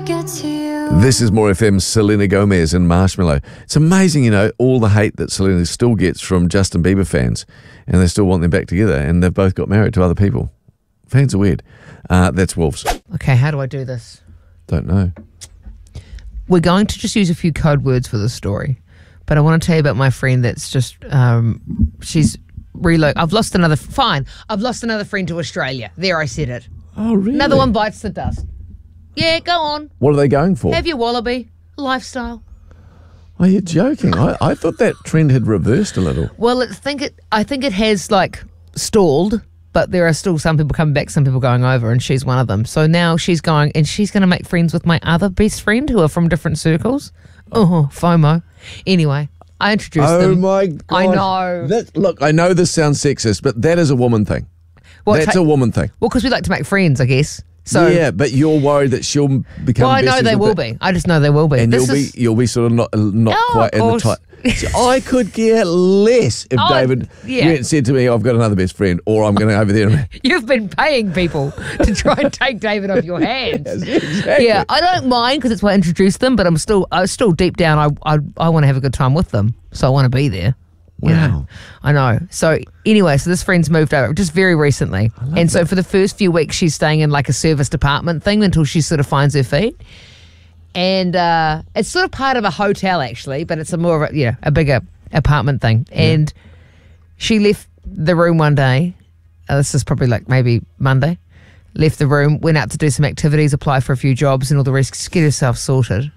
get to you. This is More FM's Selena Gomez and Marshmallow. It's amazing, all the hate that Selena still gets from Justin Bieber fans, and they still want them back together, and they've both got married to other people. Fans are weird. That's Wolves. Okay, how do I do this? Don't know. We're going to just use a few code words for this story, but I want to tell you about my friend that's just, she's I've lost another friend to Australia. There, I said it. Oh, really? Another one bites the dust. Yeah, go on. What are they going for? Have your wallaby. Lifestyle. Are you joking? I thought that trend had reversed a little. Well, I think it has stalled, but there are still some people coming back, some people going over, and she's one of them. So now she's going, and she's going to make friends with my other best friend who are from different circles. Oh, FOMO. Anyway, I introduced them. Oh my God. I know. Look, I know this sounds sexist, but that is a woman thing. That's a woman thing. Well, because we like to make friends, I guess. So yeah, but you're worried that she'll become. Well, I know they will be. I just know they will be. And you'll be sort of not quite in the tight. I could care less if David went and said to me, "I've got another best friend," or "I'm going to over there." You've been paying people to try and take David off your hands. Yes, exactly. Yeah, I don't mind because it's why I introduced them, but I'm still deep down. I want to have a good time with them, so I want to be there. Wow. I know. So anyway, this friend's moved over just very recently. And so for the first few weeks, she's staying in a service department thing until she sort of finds her feet. And it's sort of part of a hotel, actually, but it's more of a bigger apartment thing. Yeah. And she left the room one day. This is probably maybe Monday. Left the room, went out to do some activities, apply for a few jobs and all the rest, just get herself sorted.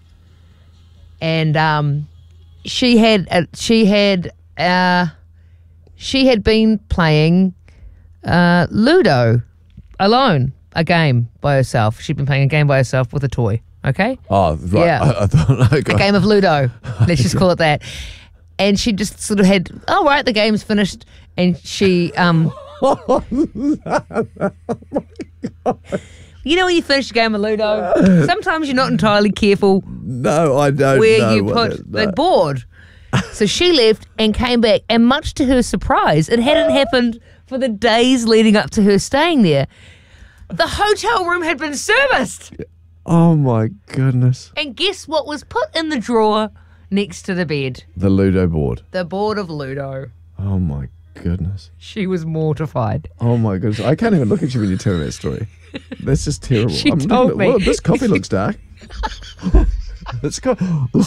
And she had been playing Ludo alone, a game by herself. She'd been playing a game by herself with a toy. Okay. Oh, right. Yeah. I thought, a game of Ludo. Let's just call it that. And she just sort of had, oh, right, the game's finished, and she You know when you finish a game of Ludo, sometimes you're not entirely careful. No, I don't where know you put the board. So she left and came back, and much to her surprise, it hadn't happened for the days leading up to her staying there. The hotel room had been serviced. Oh my goodness. And guess what was put in the drawer next to the bed? The Ludo board. The board of Ludo. Oh my goodness. She was mortified. Oh my goodness. I can't even look at you when you tell me that story. That's just terrible. She told me. Well, this coffee looks dark. This coffee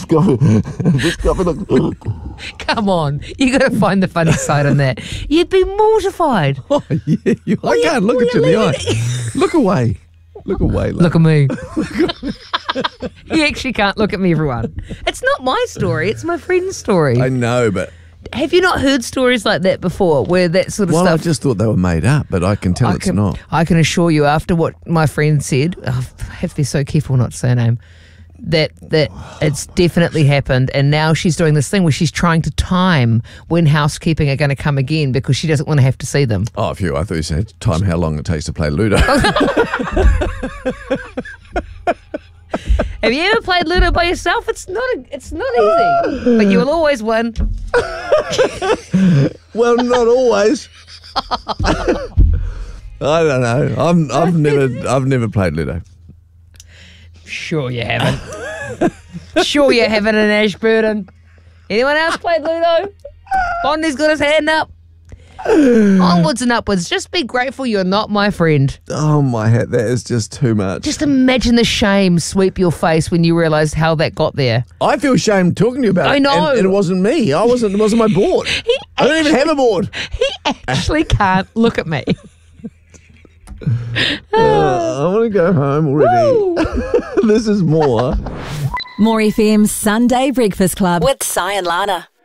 looks. Come on, you got to find the funny side on that. You'd be mortified. Oh yeah, I can't look at you in the eye. Look away. Look away. Love. Look at me. You actually can't look at me, everyone. It's not my story. It's my friend's story. I know, but have you not heard stories like that before, where that sort of stuff? Well, I just thought they were made up, but I can tell it's not. I can assure you, after what my friend said, I have to be so careful not to say her name, that it's definitely happened, and now she's doing this thing where she's trying to time when housekeeping are going to come again because she doesn't want to have to see them. Oh, phew, I thought you said time how long it takes to play Ludo. Have you ever played Ludo by yourself? It's not easy, but you will always win. Well, not always. I don't know. I've never played Ludo. Sure you haven't. Sure you haven't in Ashburton. Anyone else played Ludo? Bondi's got his hand up. Onwards and upwards. Just be grateful you're not my friend. Oh my hat, that is just too much. Just imagine the shame sweep your face when you realise how that got there. I feel ashamed talking to you about it. I know. And it wasn't me. It wasn't my board. I don't even have a board. He actually can't look at me. I want to go home already. This is more. More FM's Sunday Breakfast Club with Si and Lana.